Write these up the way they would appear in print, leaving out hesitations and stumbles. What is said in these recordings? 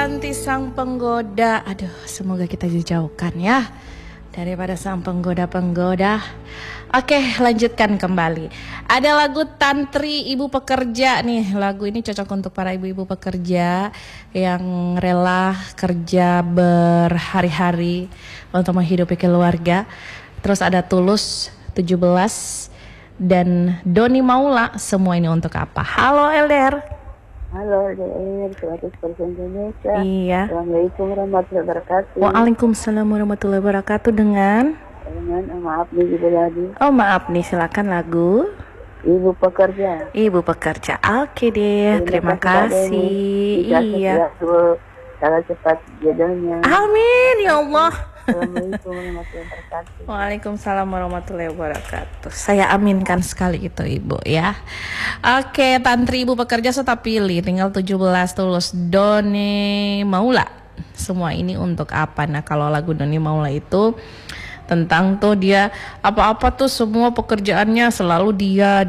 anti sang penggoda. Aduh, semoga kita dijauhkan ya daripada sang penggoda-penggoda. Oke, lanjutkan kembali. Ada lagu Tantri Ibu Pekerja nih. Lagu ini cocok untuk para ibu-ibu pekerja yang rela kerja berhari-hari untuk menghidupi keluarga. Terus ada Tulus 17 dan Doni Maula. Semua ini untuk apa? Halo LDR. Halo, LDR 100% Indonesia. Iya. Assalamualaikum warahmatullahi wabarakatuh. Waalaikumsalam warahmatullahi wabarakatuh. Dengan maaf nih Ibu Ladi. Oh maaf nih, silakan lagu Ibu Pekerja. Ibu Pekerja. Oke deh, terima kasih. Iya. Sangat cepat jodohnya. Amin ya Allah. Assalamualaikum warahmatullahi wabarakatuh. Waalaikumsalam warahmatullahi wabarakatuh. Saya aminkan sekali itu Ibu ya. Oke, Tantri Ibu Pekerja serta pilih tinggal 17 Tulus Doni Maula. Semua ini untuk apa? Nah, kalau lagu Doni Maula itu tentang tuh dia apa-apa tuh semua pekerjaannya selalu dia,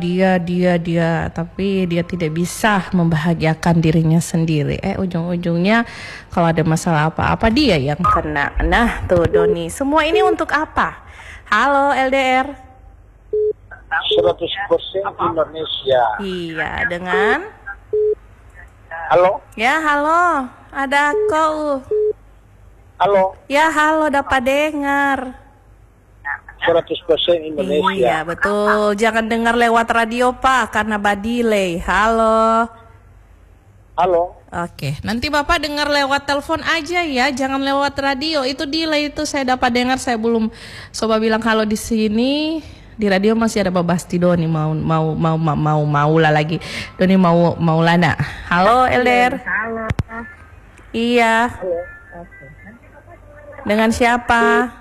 tapi dia tidak bisa membahagiakan dirinya sendiri. Ujung-ujungnya kalau ada masalah apa-apa dia yang kena. Nah tuh Doni, semua ini untuk apa? Halo LDR 100% Indonesia. Iya, dengan Halo? ya halo, ada kau. Halo? Ya halo, dapat dengar. 100% Indonesia. Iya betul, jangan dengar lewat radio Pak karena badiley. Halo. Halo? Oke, nanti Bapak dengar lewat telepon aja ya, jangan lewat radio. Itu delay itu saya dapat dengar, saya belum coba bilang halo di sini. Di radio masih ada Babasti Doni mau lah lagi. Doni Maulana. Halo LDR. Halo. Iya. Dengan siapa?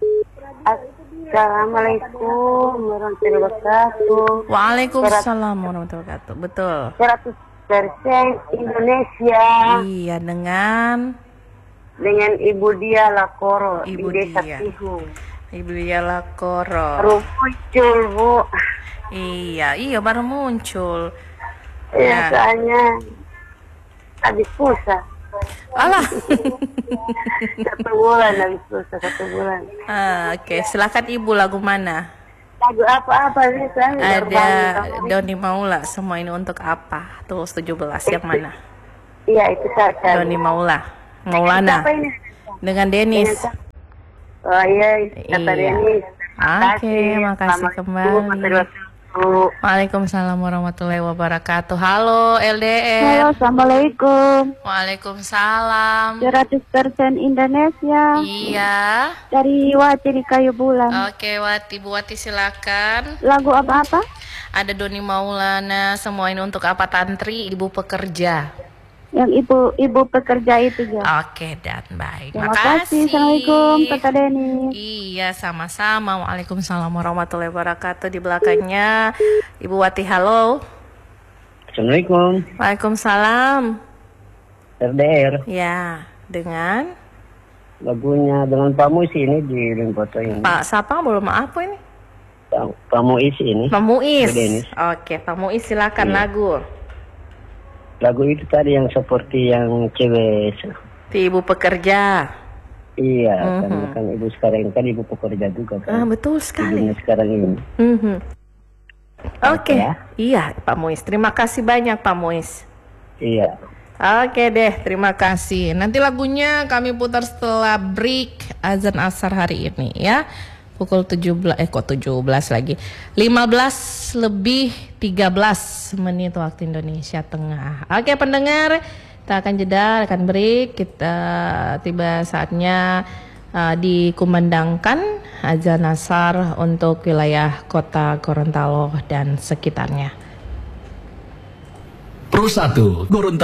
Assalamualaikum warahmatullahi wabarakatuh. Waalaikumsalam warahmatullahi wabarakatuh. Betul. 100% Indonesia. Iya, dengan Ibu Dia Lakoro Ibu di Desa Dia. Tihung. Ibu Dia Lakoro. Baru muncul, Bu. Iya baru muncul. Ya, Nah. soalnya habis puasa. Alah. 1 bulan habis puasa, 1 bulan. Oke, silakan Ibu, lagu mana? Lagu apa-apa sih, saya Ada Doni Maula. Semua ini untuk apa? Tuh 17 yang mana? Iya, itu saja. Doni Maulana. Siapa ini? Dengan Denis. Oh iya, kata Iya. Denis. Oke, makasih kembali. Waalaikumsalam warahmatullahi wabarakatuh. Halo LDR. Halo, Assalamualaikum. Waalaikumsalam. 100% Indonesia. Iya. Dari Wati di Kayu Bulan. Oke, Bu Wati silakan. Lagu apa-apa? Ada Doni Maulana. Semua ini untuk apa? Tantri Ibu Pekerja. Yang ibu pekerja itu ya. Oke, dan baik. Terima kasih. Assalamualaikum, Kakak Denis. Iya, sama-sama. Waalaikumsalam warahmatullahi wabarakatuh. Di belakangnya Ibu Wati, halo. Assalamualaikum. Waalaikumsalam. LDR. Ya, dengan Lagunya dengan Pak Muisi ini di foto ini. Pak siapa? Belum apa ini? Pak Muisi ini. Pak Muis. Denis. Oke, Pak Muis silakan lagu. Lagu itu tadi yang seperti yang cewek. Di Ibu Pekerja. Iya, kan ibu sekarang ini kan ibu pekerja juga kan. Betul sekali. Ibunya sekarang ini. Oke. Ya. Iya, Pak Muis. Terima kasih banyak, Pak Muis. Iya. Oke deh, terima kasih. Nanti lagunya kami putar setelah break azan asar hari ini ya. Pukul 17, kok 17 lagi. 15 lebih 13 menit waktu Indonesia Tengah. Oke pendengar, kita akan jeda, akan break. Kita tiba saatnya dikumandangkan azan asar untuk wilayah kota Gorontalo dan sekitarnya. Pro 1 Gorontalo.